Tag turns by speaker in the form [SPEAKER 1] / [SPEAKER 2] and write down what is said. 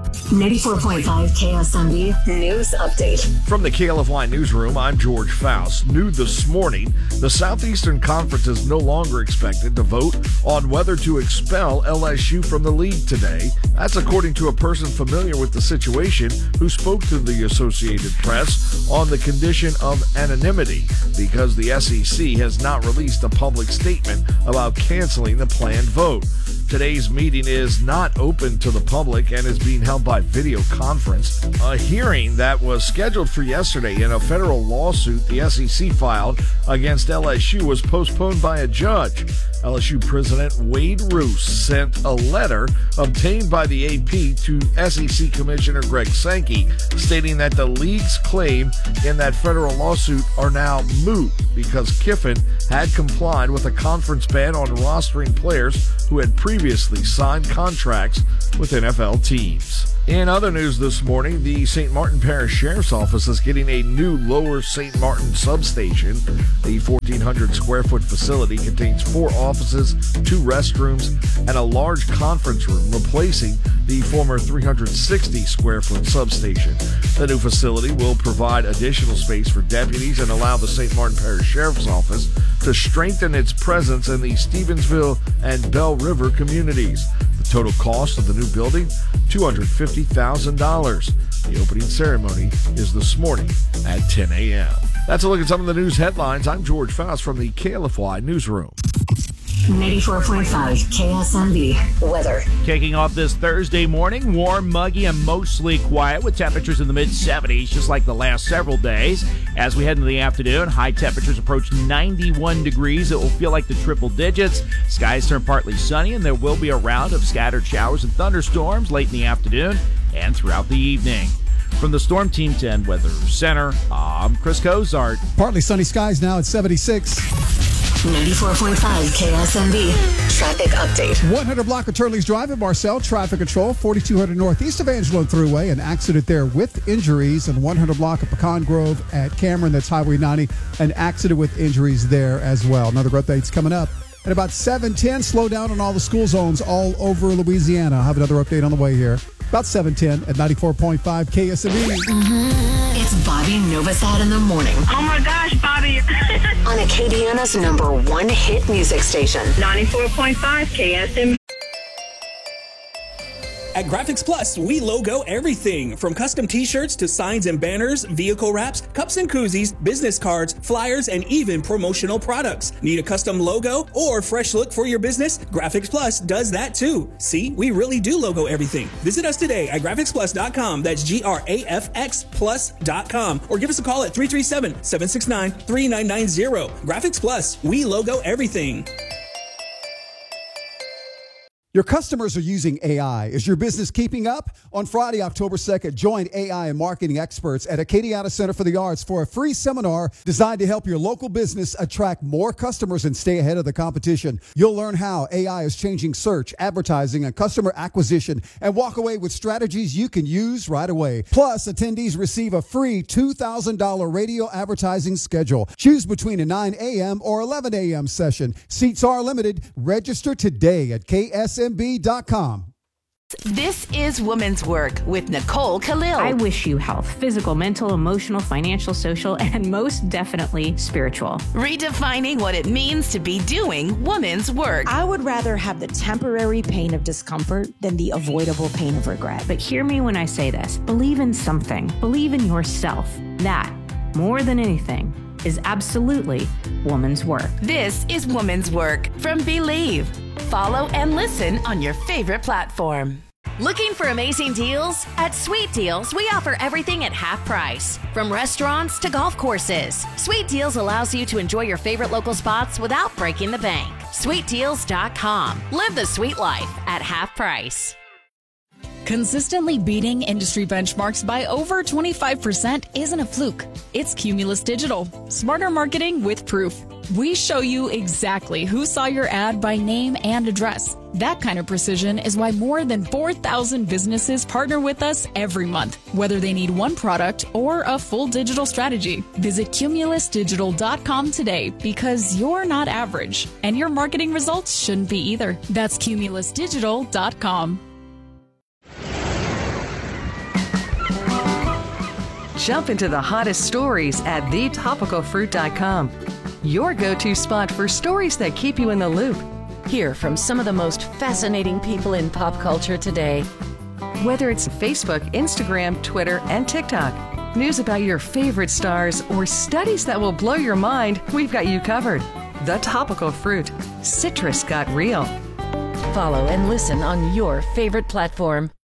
[SPEAKER 1] 94.5 KSMB News Update.
[SPEAKER 2] From the KLFY Newsroom, I'm George Faust. New this morning, the Southeastern Conference is no longer expected to vote on whether to expel LSU from the league today. That's according to a person familiar with the situation who spoke to the Associated Press on the condition of anonymity because the SEC has not released a public statement about canceling the planned vote. Today's meeting is not open to the public and is being held by video conference. A hearing that was scheduled for yesterday in a federal lawsuit the SEC filed against LSU was postponed by a judge. LSU President Wade Roos sent a letter obtained by the AP to SEC Commissioner Greg Sankey stating that the league's claim in that federal lawsuit are now moot because Kiffin had complied with a conference ban on rostering players who had previously signed contracts with NFL teams. In other news this morning, the St. Martin Parish Sheriff's Office is getting a new Lower St. Martin substation. The 1,400-square-foot facility contains 4 offices, 2 restrooms, and a large conference room, replacing the former 360-square-foot substation. The new facility will provide additional space for deputies and allow the St. Martin Parish Sheriff's Office to strengthen its presence in the Stevensville and Bell River communities. The total cost of the new building, $250,000. The opening ceremony is this morning at 10 a.m. That's a look at some of the news headlines. I'm George Faust from the KLFY Newsroom.
[SPEAKER 1] 94.5 KSMB weather.
[SPEAKER 3] Kicking off this Thursday morning, warm, muggy, and mostly quiet with temperatures in the mid-70s, just like the last several days. As we head into the afternoon, high temperatures approach 91 degrees. It will feel like the triple digits. Skies turn partly sunny, and there will be a round of scattered showers and thunderstorms late in the afternoon and throughout the evening. From the Storm Team 10 Weather Center, I'm Chris Cozart.
[SPEAKER 4] Partly sunny skies now at 76.
[SPEAKER 1] 94.5 KSMB traffic update.
[SPEAKER 4] 100 block of Turley's Drive at Marcel. Traffic control, 4200 northeast of Angelo Thruway. An accident there with injuries. And 100 block of Pecan Grove at Cameron. That's Highway 90. An accident with injuries there as well. Another update's coming up. At about 7:10, slow down on all the school zones all over Louisiana. I'll have another update on the way here. About 7:10 at 94.5 KSMB.
[SPEAKER 1] It's Bobby Novosad in the morning.
[SPEAKER 5] Oh my gosh, Bobby.
[SPEAKER 1] On Acadiana's #1 hit music station.
[SPEAKER 5] 94.5 KSM.
[SPEAKER 6] At Graphics Plus, we logo everything from custom t-shirts to signs and banners, vehicle wraps, cups and koozies, business cards, flyers, and even promotional products. Need a custom logo or fresh look for your business? Graphics Plus does that too. See, we really do logo everything. Visit us today at graphicsplus.com. That's grafxplus.com. Or give us a call at 337-769-3990. Graphics Plus, we logo everything.
[SPEAKER 4] Your customers are using AI. Is your business keeping up? On Friday, October 2nd, join AI and marketing experts at Acadiana Center for the Arts for a free seminar designed to help your local business attract more customers and stay ahead of the competition. You'll learn how AI is changing search, advertising, and customer acquisition, and walk away with strategies you can use right away. Plus, attendees receive a free $2,000 radio advertising schedule. Choose between a 9 a.m. or 11 a.m. session. Seats are limited. Register today at KSMB.com.
[SPEAKER 7] This is Women's Work with Nicole Khalil.
[SPEAKER 8] I wish you health, physical, mental, emotional, financial, social, and most definitely spiritual.
[SPEAKER 7] Redefining what it means to be doing women's work.
[SPEAKER 9] I would rather have the temporary pain of discomfort than the avoidable pain of regret.
[SPEAKER 8] But hear me when I say this. Believe in something. Believe in yourself. That, more than anything, is absolutely woman's work.
[SPEAKER 7] This is Woman's Work from Believe. Follow and listen on your favorite platform. Looking for amazing deals? At Sweet Deals, we offer everything at half price. From restaurants to golf courses, Sweet Deals allows you to enjoy your favorite local spots without breaking the bank. SweetDeals.com. Live the sweet life at half price.
[SPEAKER 10] Consistently beating industry benchmarks by over 25% isn't a fluke. It's Cumulus Digital. Smarter marketing with proof. We show you exactly who saw your ad by name and address. That kind of precision is why more than 4,000 businesses partner with us every month, whether they need one product or a full digital strategy. Visit cumulusdigital.com today because you're not average, and your marketing results shouldn't be either. That's cumulusdigital.com.
[SPEAKER 11] Jump into the hottest stories at thetopicalfruit.com. Your go-to spot for stories that keep you in the loop.
[SPEAKER 7] Hear from some of the most fascinating people in pop culture today.
[SPEAKER 11] Whether it's Facebook, Instagram, Twitter, and TikTok, news about your favorite stars, or studies that will blow your mind, we've got you covered. The Topical Fruit. Citrus got real.
[SPEAKER 7] Follow and listen on your favorite platform.